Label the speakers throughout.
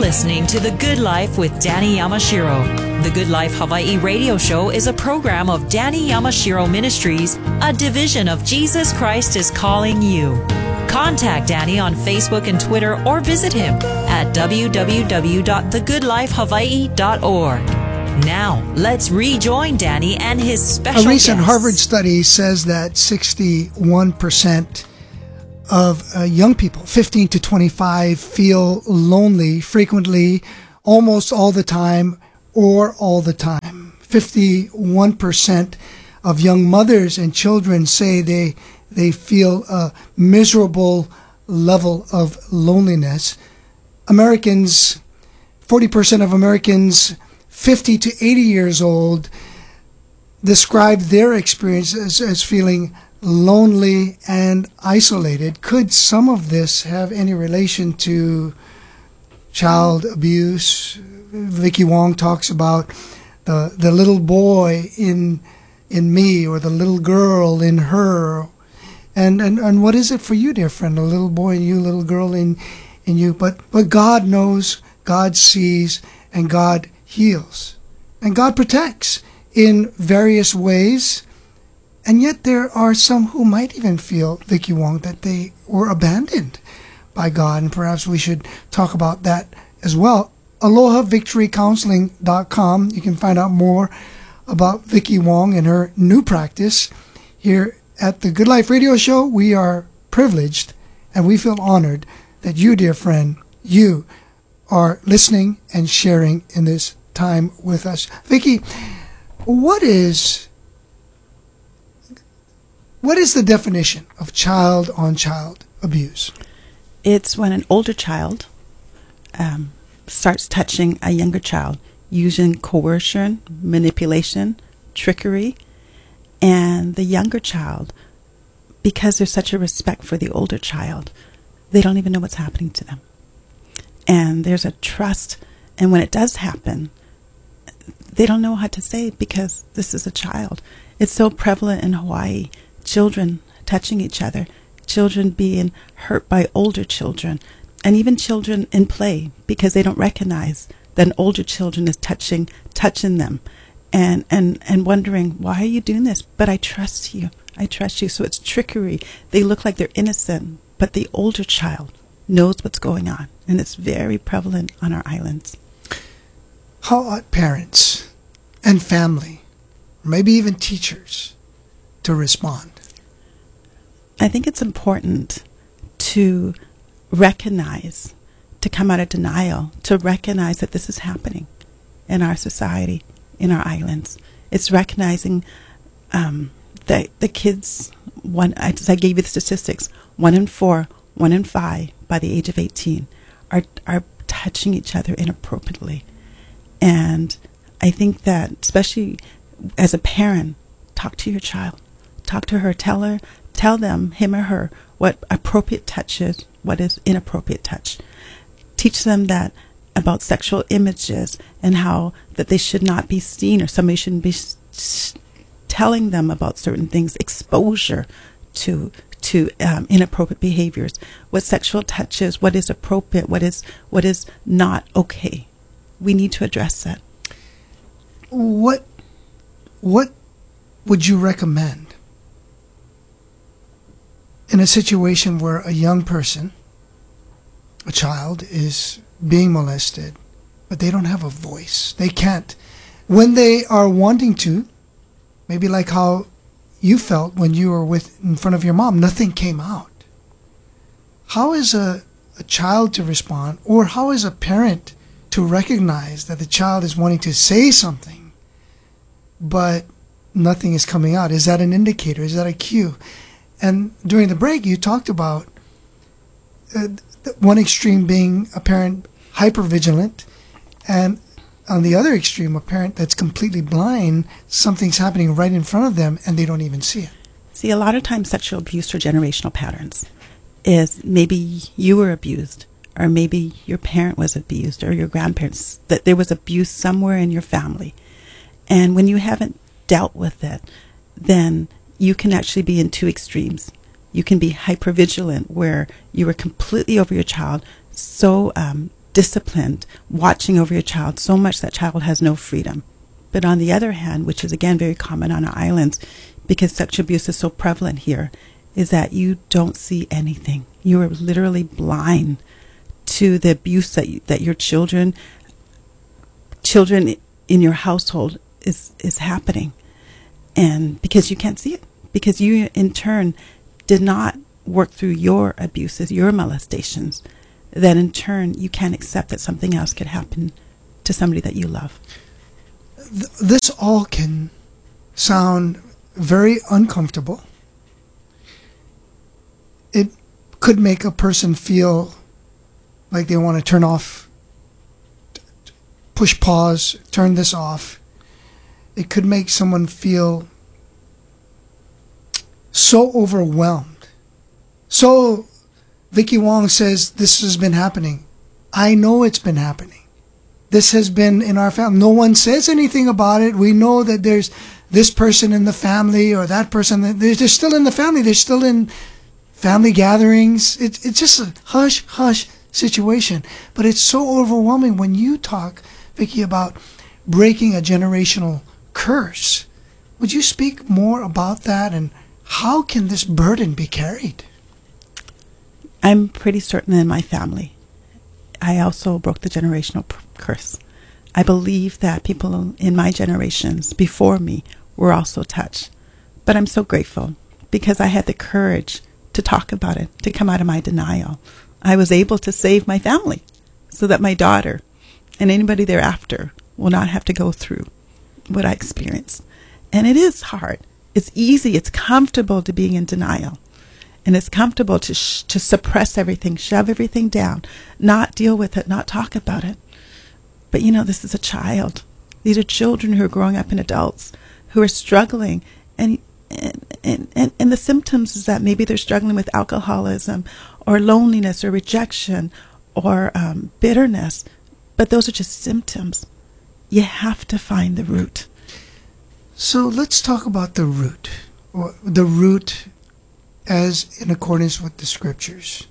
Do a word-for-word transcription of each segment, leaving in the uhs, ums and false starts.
Speaker 1: listening to The Good Life with Danny Yamashiro. The Good Life Hawaii radio show is a program of Danny Yamashiro Ministries, a division of Jesus Christ is Calling You. Contact Danny on Facebook and Twitter or visit him at w w w dot the good life hawaii dot org. Now, let's rejoin Danny and his special
Speaker 2: A recent
Speaker 1: guests.
Speaker 2: Harvard study says that sixty-one percent of uh, young people, fifteen to twenty-five, feel lonely frequently, almost all the time, or all the time. fifty-one percent of young mothers and children say they they feel a miserable level of loneliness. Americans, forty percent of Americans fifty to eighty years old describe their experience as, as feeling lonely and isolated. Could some of this have any relation to child abuse? Vicky Wong talks about the the little boy in in me, or the little girl in her. And, and and what is it for you, dear friend? A little boy in you, little girl in in you. But but God knows, God sees, and God heals, and God protects in various ways. And yet there are some who might even feel, Vicky Wong, that they were abandoned by God, and perhaps we should talk about that as well. aloha victory counseling dot com. You can find out more about Vicky Wong and her new practice. Here at the Good Life Radio Show, we are privileged and we feel honored that you, dear friend, you are listening and sharing in this time with us. Vicky, what is what is the definition of child-on-child abuse?
Speaker 3: It's when an older child um, starts touching a younger child using coercion, manipulation, trickery, and the younger child, because there's such a respect for the older child, they don't even know what's happening to them. And there's a trust, and when it does happen, they don't know how to say it because this is a child. It's so prevalent in Hawaii, children touching each other, children being hurt by older children, and even children in play because they don't recognize that an older children is touching touching them. And, and and wondering, why are you doing this? But I trust you. I trust you. So it's trickery. They look like they're innocent, but the older child knows what's going on. And it's very prevalent on our islands.
Speaker 2: How ought parents and family, maybe even teachers, to respond?
Speaker 3: I think it's important to recognize, to come out of denial, to recognize that this is happening in our society, in our islands. It's recognizing um, that the kids, one, as I gave you the statistics, one in four, one in five by the age of eighteen are are touching each other inappropriately. And I think that, especially as a parent, talk to your child. Talk to her. Tell her, tell them, him or her, what appropriate touch is, what is inappropriate touch. Teach them that about sexual images and how that they should not be seen, or somebody shouldn't be s- telling them about certain things. Exposure to to um, inappropriate behaviors, what sexual touch is, what is appropriate, what is what is not okay. We need to address that.
Speaker 2: What what would you recommend in a situation where a young person, a child, is being molested, but they don't have a voice? They can't. When they are wanting to, maybe like how you felt when you were with in front of your mom, nothing came out. How is a, a child to respond, or how is a parent to recognize that the child is wanting to say something, but nothing is coming out? Is that an indicator? Is that a cue? And during the break, you talked about uh, one extreme being a parent hypervigilant, and on the other extreme, a parent that's completely blind. Something's happening right in front of them, and they don't even see it.
Speaker 3: See, a lot of times sexual abuse or generational patterns is maybe you were abused, or maybe your parent was abused, or your grandparents, that there was abuse somewhere in your family. And when you haven't dealt with it, then you can actually be in two extremes. You can be hypervigilant, where you are completely over your child, so um, disciplined, watching over your child so much that child has no freedom. But on the other hand, which is again very common on our islands, because sexual abuse is so prevalent here, is that you don't see anything. You are literally blind to the abuse that you, that your children, children in your household is is happening, and because you can't see it, because you in turn did not work through your abuses, your molestations, then in turn you can't accept that something else could happen to somebody that you love.
Speaker 2: This all can sound very uncomfortable. It could make a person feel like they want to turn off, push pause, turn this off. It could make someone feel so overwhelmed. So Vicky Wong says, this has been happening. I know it's been happening. This has been in our family. No one says anything about it. We know that there's this person in the family or that person. They're, they're still in the family. They're still in family gatherings. It, it's just a hush, hush situation. But it's so overwhelming when you talk, Vicky, about breaking a generational curse. Would you speak more about that, and how can this burden be carried?
Speaker 3: I'm pretty certain in my family, I also broke the generational p- curse. I believe that people in my generations before me were also touched. But I'm so grateful because I had the courage to talk about it, to come out of my denial. I was able to save my family so that my daughter and anybody thereafter will not have to go through what I experienced. And it is hard. It's easy. It's comfortable to being in denial. And it's comfortable to sh- to suppress everything, shove everything down, not deal with it, not talk about it. But, you know, this is a child. These are children who are growing up in adults who are struggling. And, and, and, and, and the symptoms is that maybe they're struggling with alcoholism or loneliness or rejection or um, bitterness. But those are just symptoms. You have to find the root.
Speaker 2: So let's talk about the root. The root as in accordance with the scriptures.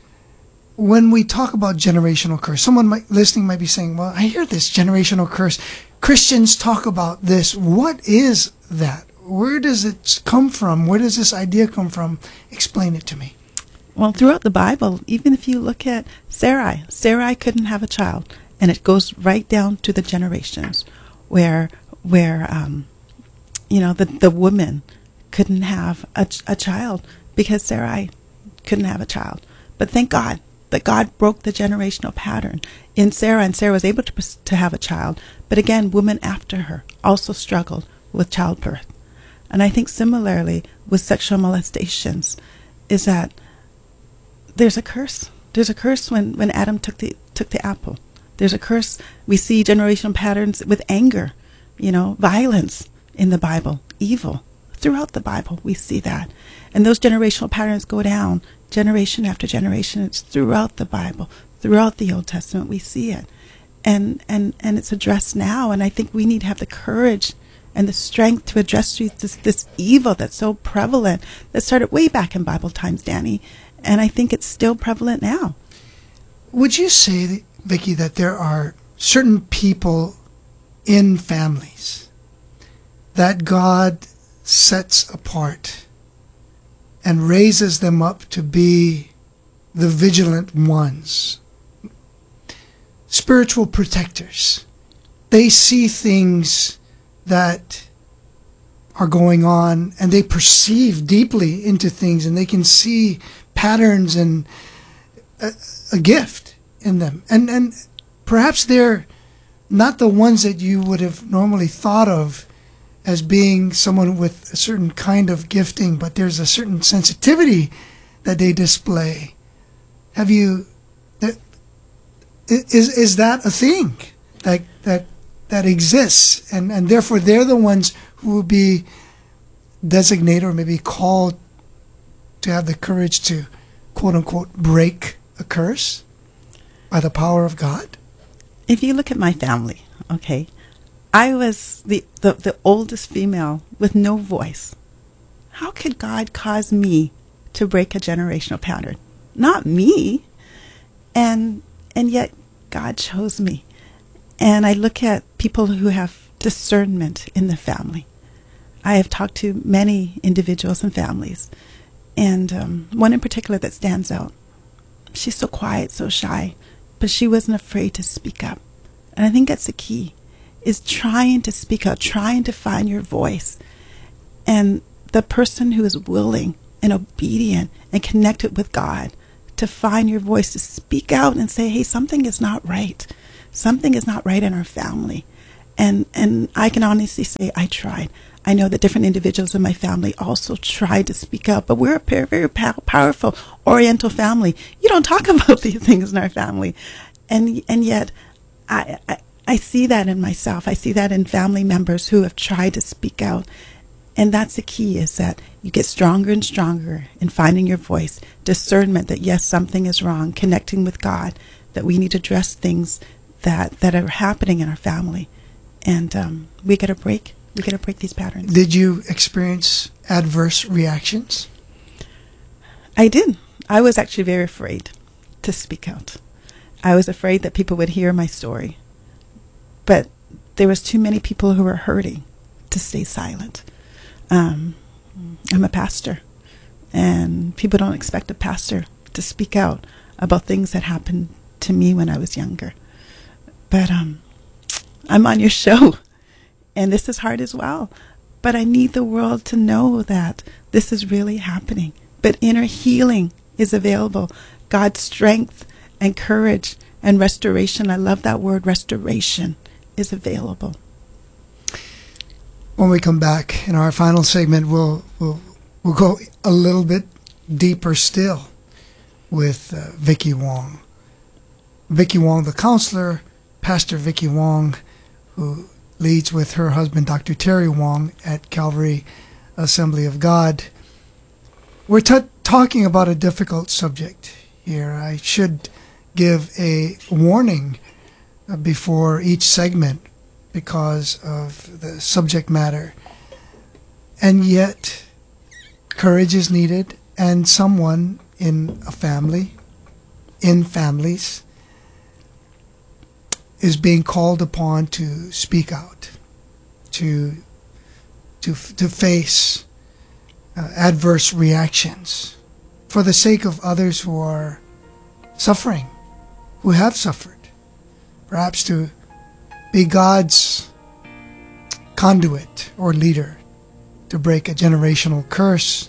Speaker 2: When we talk about generational curse, someone might, listening might be saying, well, I hear this generational curse. Christians talk about this. What is that? Where does it come from? Where does this idea come from? Explain it to me.
Speaker 3: Well, throughout the Bible, even if you look at Sarai, Sarai couldn't have a child. And it goes right down to the generations where, where um, you know, the, the woman couldn't have a, a child because Sarai couldn't have a child. But thank God that God broke the generational pattern in Sarah, and Sarah was able to, to have a child. But again, women after her also struggled with childbirth. And I think similarly with sexual molestations is that there's a curse. There's a curse when, when Adam took the took the apple. There's a curse. We see generational patterns with anger, you know, violence in the Bible, evil. Throughout the Bible, we see that. And those generational patterns go down generation after generation. It's throughout the Bible, throughout the Old Testament, we see it. And, and, and it's addressed now. And I think we need to have the courage and the strength to address this, this evil that's so prevalent, that started way back in Bible times, Danny. And I think it's still prevalent now.
Speaker 2: Would you say, Vicky, that there are certain people in families that God sets apart and raises them up to be the vigilant ones, spiritual protectors? They see things that are going on and they perceive deeply into things, and they can see patterns and a, a gift in them. And and perhaps they're not the ones that you would have normally thought of as being someone with a certain kind of gifting, but there's a certain sensitivity that they display. Have you, that, is is that a thing that that that exists, and, and therefore they're the ones who will be designated or maybe called to have the courage to, quote unquote, break a curse by the power of God?
Speaker 3: If you look at my family, okay, I was the, the, the oldest female with no voice. How could God cause me to break a generational pattern? Not me. And and yet God chose me. And I look at people who have discernment in the family. I have talked to many individuals and families, and um, one in particular that stands out. She's so quiet, so shy, but she wasn't afraid to speak up. And I think that's the key, is trying to speak out, trying to find your voice. And the person who is willing and obedient and connected with God to find your voice, to speak out and say, hey, something is not right. Something is not right in our family. And and I can honestly say I tried. I know that different individuals in my family also tried to speak out, but we're a very, very pow- powerful Oriental family. You don't talk about these things in our family. And and yet I, I I see that in myself. I see that in family members who have tried to speak out. And that's the key, is that you get stronger and stronger in finding your voice, discernment that, yes, something is wrong, connecting with God, that we need to address things that, that are happening in our family. And um, we got to break. We got to break these patterns.
Speaker 2: Did you experience adverse reactions?
Speaker 3: I did. I was actually very afraid to speak out. I was afraid that people would hear my story. But there was too many people who were hurting to stay silent. Um, I'm a pastor, and people don't expect a pastor to speak out about things that happened to me when I was younger. But um, I'm on your show, and this is hard as well. But I need the world to know that this is really happening. But inner healing is available. God's strength and courage and restoration, I love that word, restoration, is available.
Speaker 2: When we come back in our final segment, we'll we'll we'll go a little bit deeper still with uh, Vicki Wong. Vicki Wong, the counselor, Pastor Vicki Wong, who leads with her husband, Doctor Terry Wong, at Calvary Assembly of God. We're t- talking about a difficult subject here. I should give a warning uh, before each segment, because of the subject matter. And yet, courage is needed, and someone in a family, in families, is being called upon to speak out, to to to face uh, adverse reactions for the sake of others who are suffering, who have suffered, perhaps to be God's conduit or leader to break a generational curse.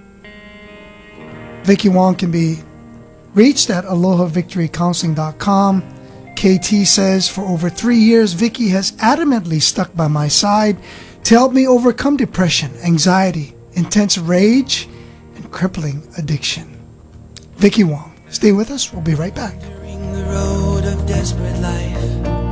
Speaker 2: Vicki Wong can be reached at aloha victory counseling dot com. K T says, for over three years, Vicki has adamantly stuck by my side to help me overcome depression, anxiety, intense rage, and crippling addiction. Vicki Wong, stay with us. We'll be right back.
Speaker 4: During the road of desperate life,